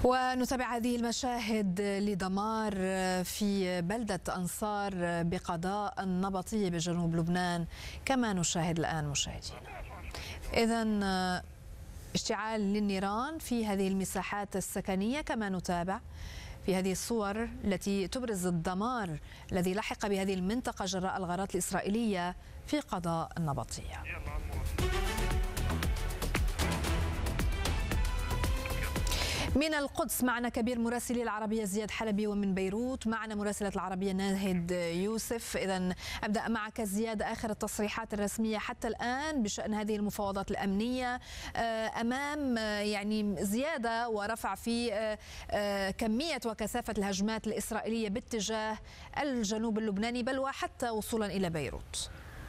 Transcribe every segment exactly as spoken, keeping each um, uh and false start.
ونتابع هذه المشاهد لدمار في بلدة أنصار بقضاء النبطية بجنوب لبنان كما نشاهد الآن مشاهدينا. إذن اشتعال للنيران في هذه المساحات السكنية كما نتابع في هذه الصور التي تبرز الدمار الذي لحق بهذه المنطقة جراء الغارات الإسرائيلية في قضاء النبطية. من القدس معنا كبير مراسلي العربية زياد حلبي، ومن بيروت معنا مراسلة العربية ناهد يوسف. إذن أبدأ معك زياد، آخر التصريحات الرسمية حتى الآن بشأن هذه المفاوضات الأمنية أمام يعني زيادة ورفع في كمية وكثافة الهجمات الإسرائيلية باتجاه الجنوب اللبناني بل وحتى وصولا إلى بيروت.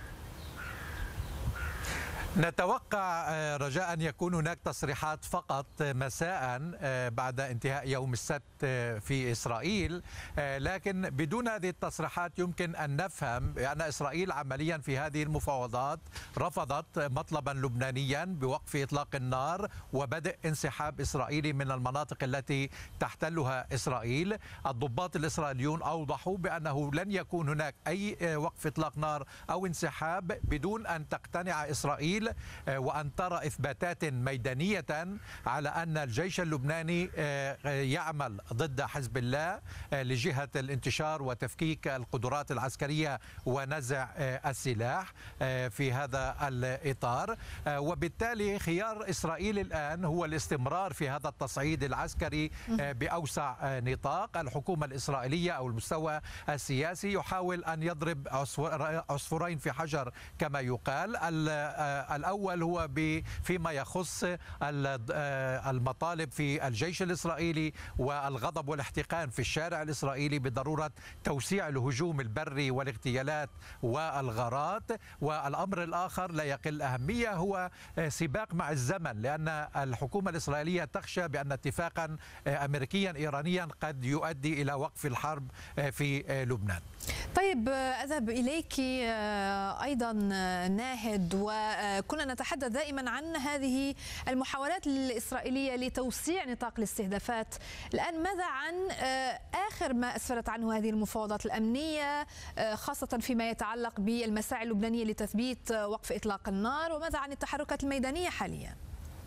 نتوقع رجاء أن يكون هناك تصريحات فقط مساء بعد انتهاء يوم السبت في إسرائيل، لكن بدون هذه التصريحات يمكن أن نفهم بأن إسرائيل عمليا في هذه المفاوضات رفضت مطلبا لبنانيا بوقف إطلاق النار وبدء انسحاب إسرائيلي من المناطق التي تحتلها إسرائيل. الضباط الإسرائيليون أوضحوا بأنه لن يكون هناك أي وقف إطلاق نار أو انسحاب بدون أن تقتنع إسرائيل وأن ترى إثباتات ميدانية على أن الجيش اللبناني يعمل ضد حزب الله لجهة الانتشار وتفكيك القدرات العسكرية ونزع السلاح في هذا الإطار. وبالتالي خيار إسرائيل الآن هو الاستمرار في هذا التصعيد العسكري بأوسع نطاق. الحكومة الإسرائيلية أو المستوى السياسي يحاول أن يضرب عصفورين في حجر كما يقال. الأول هو فيما يخص المطالب في الجيش الإسرائيلي والغضب والاحتقان في الشارع الإسرائيلي بضرورة توسيع الهجوم البري والاغتيالات والغارات. والأمر الآخر لا يقل أهمية هو سباق مع الزمن، لأن الحكومة الإسرائيلية تخشى بأن اتفاقا أمريكيا إيرانيا قد يؤدي إلى وقف الحرب في لبنان. طيب أذهب إليك أيضا ناهد، وكنا نتحدث دائما عن هذه المحاولات الإسرائيلية لتوسيع نطاق الاستهدافات. الآن ماذا عن آخر ما أسفرت عنه هذه المفاوضات الأمنية خاصة فيما يتعلق بالمساعي اللبنانية لتثبيت وقف إطلاق النار، وماذا عن التحركات الميدانية حاليا؟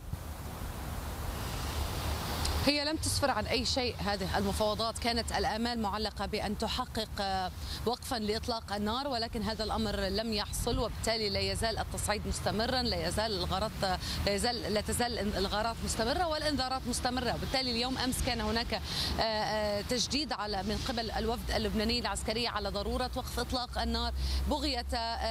هي لم تسفر عن أي شيء هذه المفاوضات، كانت الآمال معلقة بأن تحقق وقفا لإطلاق النار، ولكن هذا الأمر لم يحصل، وبالتالي لا يزال التصعيد مستمرا، لا يزال الغارات لا يزال لا تزال الغارات مستمرة والإنذارات مستمرة. وبالتالي اليوم أمس كان هناك تجديد على من قبل الوفد اللبناني العسكري على ضرورة وقف إطلاق النار، بغية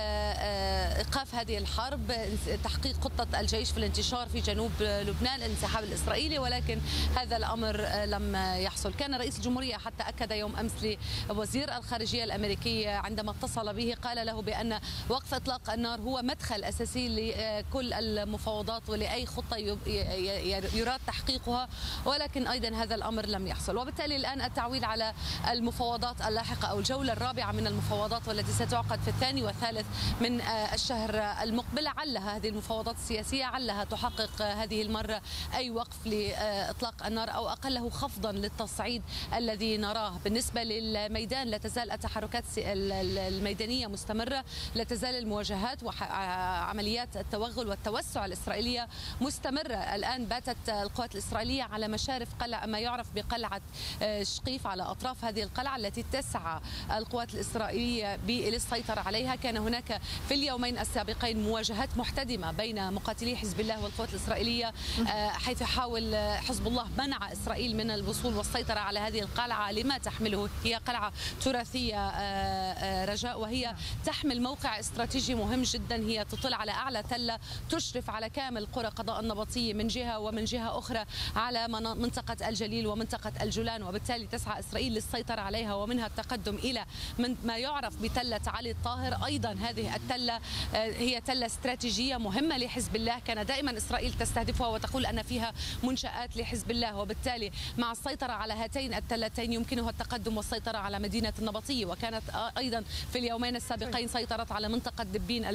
إيقاف هذه الحرب، تحقيق خطة الجيش في الانتشار في جنوب لبنان، الانسحاب الإسرائيلي، ولكن هذا الأمر لم يحصل. كان رئيس الجمهورية حتى أكد يوم أمس لوزير الخارجية الأمريكي عندما اتصل به، قال له بأن وقف إطلاق النار هو مدخل أساسي لكل المفاوضات ولأي خطة يراد تحقيقها، ولكن أيضا هذا الأمر لم يحصل. وبالتالي الآن التعويل على المفاوضات اللاحقة أو الجولة الرابعة من المفاوضات والتي ستعقد في الثاني والثالث من الشهر المقبل، لعلها هذه المفاوضات السياسية علها تحقق هذه المرة أي وقف لإطلاق النار أو أقله خفضا للتصعيد الذي نراه. بالنسبة للميدان لا تزال التحركات الميدانية مستمرة، لا تزال المواجهات وعمليات التوغل والتوسع الإسرائيلية مستمرة. الآن باتت القوات الإسرائيلية على مشارف قلعة ما يعرف بقلعة شقيف، على أطراف هذه القلعة التي تسعى القوات الإسرائيلية للسيطرة عليها. كان هناك في اليومين السابقين مواجهات محتدمة بين مقاتلي حزب الله والقوات الإسرائيلية، حيث حاول حزب الله منع إسرائيل من الوصول والسيطرة على هذه القلعة لما تحمله. هي قلعة تراثية رجاء، وهي تحمل موقع استراتيجي مهم جدا، هي تطل على أعلى تلة تشرف على كامل قرى قضاء النبطية من جهة، ومن جهة أخرى على منطقة الجليل ومنطقة الجولان، وبالتالي تسعى إسرائيل للسيطرة عليها ومنها التقدم إلى من ما يعرف بتلة علي الطاهر. أيضا هذه التلة هي تلة استراتيجية مهمة لحزب الله، كان دائما إسرائيل تستهدفها وتقول أن فيها منشآت لحزب الله، وبالتالي مع السيطرة على هاتين التلتين يمكنها التقدم والسيطرة على مدينة النبطية. وكانت أيضا في اليومين السابقين سيطرت على منطقة دبين